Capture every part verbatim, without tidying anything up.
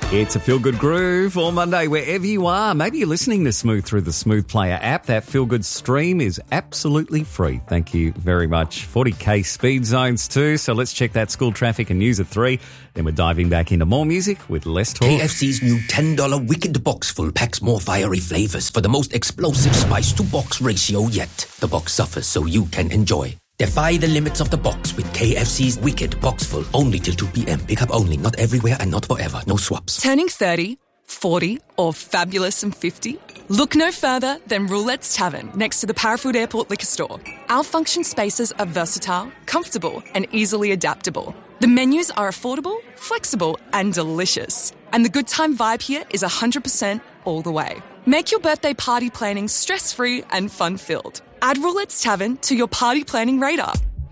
It's a Feel Good Groove on Monday, wherever you are. Maybe you're listening to Smooth through the Smooth Player app. That Feel Good stream is absolutely free. Thank you very much. forty k speed zones too. So let's check that school traffic and news at three. Then we're diving back into more music with less talk. K F C's new ten dollar Wicked Box Full packs more fiery flavours for the most explosive spice-to-box ratio yet. The box suffers so you can enjoy. Defy the limits of the box with K F C's Wicked Box Full. Only till two p.m. Pick up only. Not everywhere and not forever. No swaps. Turning thirty, forty or fabulous and fifty? Look no further than Roulette's Tavern next to the Parafood Airport Liquor Store. Our function spaces are versatile, comfortable and easily adaptable. The menus are affordable, flexible and delicious. And the good time vibe here is one hundred percent all the way. Make your birthday party planning stress-free and fun-filled. Add Roulette's Tavern to your party planning radar.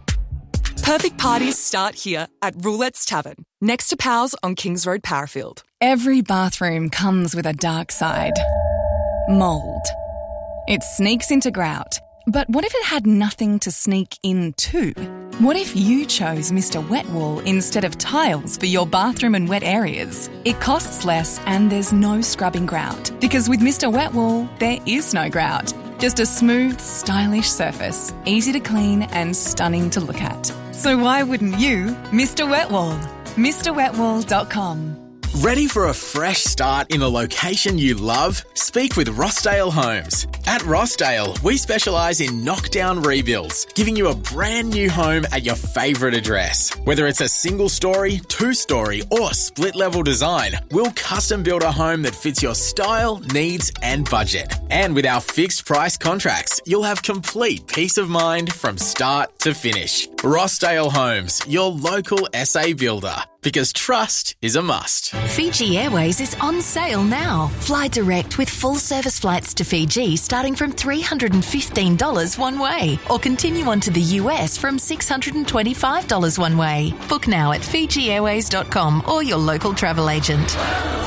Perfect parties start here at Roulette's Tavern, next to Powell's on Kings Road, Parafield. Every bathroom comes with a dark side. Mould. It sneaks into grout. But what if it had nothing to sneak into? What if you chose Mister Wet Wool instead of tiles for your bathroom and wet areas? It costs less and there's no scrubbing grout. Because with Mister Wet Wool, there is no grout. Just a smooth, stylish surface, easy to clean and stunning to look at. So why wouldn't you, Mister Wet Wool? Mr wet wool dot com. Ready for a fresh start in a location you love? Speak with Rossdale Homes. At Rossdale, we specialise in knockdown rebuilds, giving you a brand new home at your favourite address. Whether it's a single story, two story or split level design, we'll custom build a home that fits your style, needs and budget. And with our fixed price contracts, you'll have complete peace of mind from start to finish. Rossdale Homes, your local S A builder. Because trust is a must. Fiji Airways is on sale now. Fly direct with full service flights to Fiji starting from three hundred fifteen dollars one way, or continue on to the U S from six hundred twenty-five dollars one way. Book now at fiji airways dot com or your local travel agent.